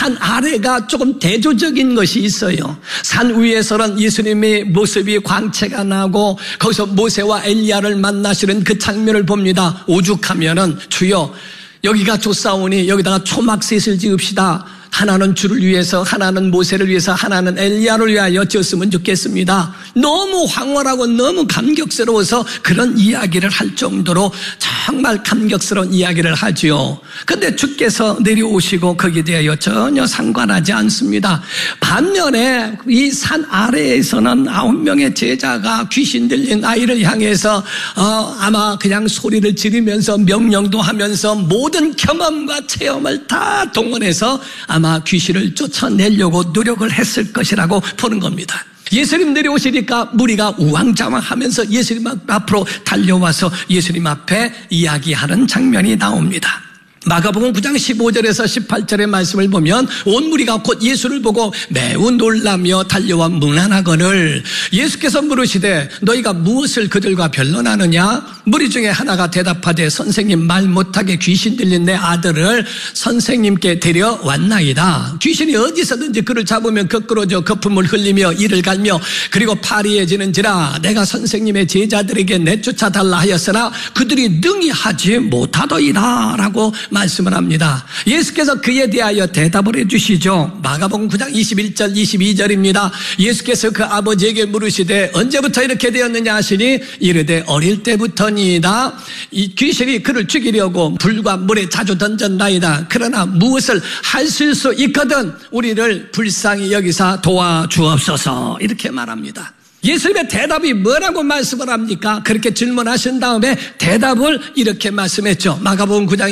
산 아래가 조금 대조적인 것이 있어요. 산 위에서는 예수님의 모습이 광채가 나고 거기서 모세와 엘리야를 만나시는 그 장면을 봅니다. 오죽하면은 주여 여기가 좋사오니 여기다가 초막셋을 지읍시다. 하나는 주를 위해서, 하나는 모세를 위해서, 하나는 엘리야를 위하여 지었으면 좋겠습니다. 너무 황홀하고 너무 감격스러워서 그런 이야기를 할 정도로 정말 감격스러운 이야기를 하지요. 그런데 주께서 내려오시고 거기에 대하여 전혀 상관하지 않습니다. 반면에 이 산 아래에서는 9명의 제자가 귀신 들린 아이를 향해서 아마 그냥 소리를 지르면서 명령도 하면서 모든 경험과 체험을 다 동원해서 아마 귀신을 쫓아내려고 노력을 했을 것이라고 보는 겁니다. 예수님 내려오시니까 무리가 우왕좌왕하면서 예수님 앞으로 달려와서 예수님 앞에 이야기하는 장면이 나옵니다. 마가복음 9장 15절에서 18절의 말씀을 보면 온 무리가 곧 예수를 보고 매우 놀라며 달려와 문안하거늘 예수께서 물으시되 너희가 무엇을 그들과 변론하느냐? 무리 중에 하나가 대답하되 선생님 말 못하게 귀신 들린 내 아들을 선생님께 데려왔나이다. 귀신이 어디서든지 그를 잡으면 거꾸로져 거품을 흘리며 이를 갈며 그리고 파리해지는지라 내가 선생님의 제자들에게 내쫓아달라 하였으나 그들이 능히 하지 못하더이다 라고 말씀을 합니다. 예수께서 그에 대하여 대답을 해주시죠. 마가복음 9장 21절 22절입니다. 예수께서 그 아버지에게 물으시되 언제부터 이렇게 되었느냐 하시니 이르되 어릴 때부터니이다. 이 귀신이 그를 죽이려고 불과 물에 자주 던졌나이다. 그러나 무엇을 하실 수 있거든 우리를 불쌍히 여기사 도와주옵소서 이렇게 말합니다. 예수님의 대답이 뭐라고 말씀을 합니까? 그렇게 질문하신 다음에 대답을 이렇게 말씀했죠. 마가복음 9장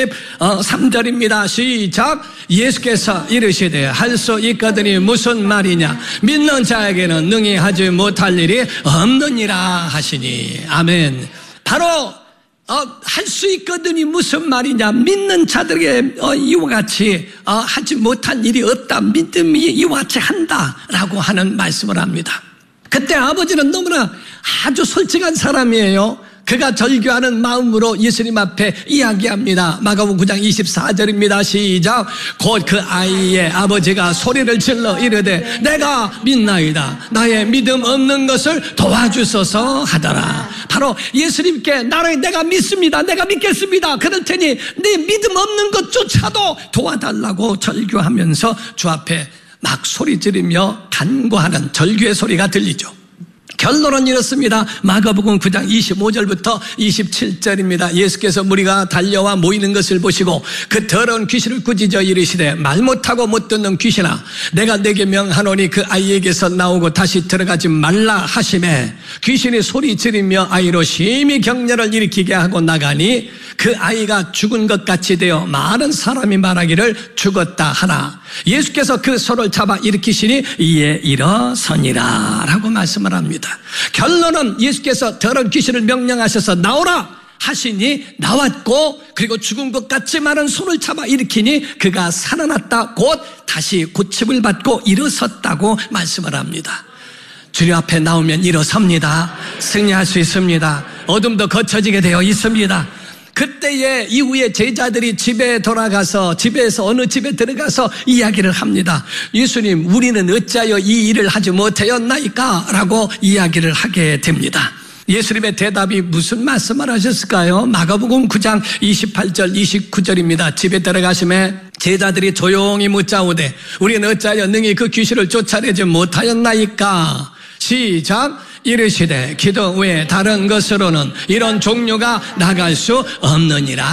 23절입니다. 시작. 예수께서 이르시되 할 수 있거든이 무슨 말이냐? 믿는 자에게는 능히 하지 못할 일이 없느니라 하시니. 아멘. 바로 할 수 있거든이 무슨 말이냐? 믿는 자들에게 이와 같이 하지 못한 일이 없다. 믿음이 이와 같이 한다라고 하는 말씀을 합니다. 그때 아버지는 너무나 아주 솔직한 사람이에요. 그가 절규하는 마음으로 예수님 앞에 이야기합니다. 마가복음 9장 24절입니다. 시작. 곧 그 아이의 아버지가 소리를 질러 이르되 내가 믿나이다. 나의 믿음 없는 것을 도와주소서 하더라. 바로 예수님께 내가 믿습니다. 내가 믿겠습니다. 그럴 테니 네 믿음 없는 것조차도 도와달라고 절규하면서 주 앞에 막 소리 지르며 간구하는 절규의 소리가 들리죠. 결론은 이렇습니다. 마가복음 9장 25절부터 27절입니다. 예수께서 무리가 달려와 모이는 것을 보시고 그 더러운 귀신을 꾸짖어 이르시되 말 못하고 못 듣는 귀신아 내가 네게 명하노니 그 아이에게서 나오고 다시 들어가지 말라 하시매 귀신이 소리 지르며 아이로 심히 격려를 일으키게 하고 나가니 그 아이가 죽은 것 같이 되어 많은 사람이 말하기를 죽었다 하나 예수께서 그 소를 잡아 일으키시니 이에 일어서니라 라고 말씀을 합니다. 결론은 예수께서 더러운 귀신을 명령하셔서 나오라 하시니 나왔고 그리고 죽은 것 같이 많은 손을 잡아 일으키니 그가 살아났다 곧 다시 고침을 받고 일어섰다고 말씀을 합니다. 주님 앞에 나오면 일어섭니다. 승리할 수 있습니다. 어둠도 거쳐지게 되어 있습니다. 그때에 이후에 제자들이 집에 돌아가서 집에서 어느 집에 들어가서 이야기를 합니다. 예수님 우리는 어찌하여 이 일을 하지 못하였나이까? 라고 이야기를 하게 됩니다. 예수님의 대답이 무슨 말씀을 하셨을까요? 마가복음 9장 28절 29절입니다. 집에 들어가심에 제자들이 조용히 묻자오되 우리는 어찌하여 능히 그 귀신을 쫓아내지 못하였나이까? 시작. 이르시되 기도 외에 다른 것으로는 이런 종류가 나갈 수 없느니라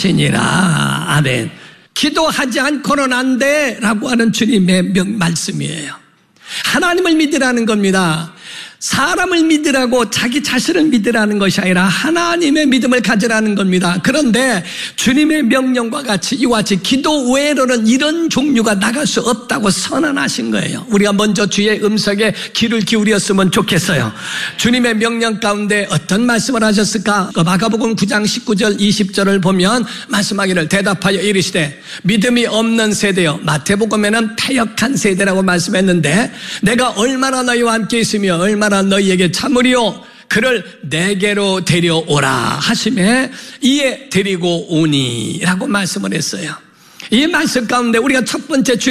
하시니라. 아멘. 기도하지 않고는 안 돼 라고 하는 주님의 말씀이에요. 하나님을 믿으라는 겁니다. 사람을 믿으라고 자기 자신을 믿으라는 것이 아니라 하나님의 믿음을 가지라는 겁니다. 그런데 주님의 명령과 같이 이와 같이 기도 외로는 이런 종류가 나갈 수 없다고 선언하신 거예요. 우리가 먼저 주의 음성에 귀를 기울였으면 좋겠어요. 주님의 명령 가운데 어떤 말씀을 하셨을까? 마가복음 9장 19절 20절을 보면 말씀하기를 대답하여 이르시되 믿음이 없는 세대여 마태복음에는 패역한 세대라고 말씀했는데 내가 얼마나 너희와 함께 있으며 얼마나 너희에게 참으리요 그를 내게로 데려오라 하시매 이에 데리고 오니 라고 말씀을 했어요. 이 말씀 가운데 우리가 첫 번째